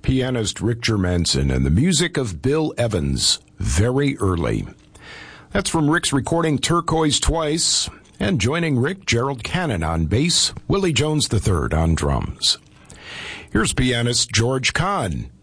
pianist Rick Germanson and the music of Bill Evans, Very Early. That's from Rick's recording Turquoise Twice, and joining Rick, Gerald Cannon on bass, Willie Jones III on drums. Here's pianist George Kahn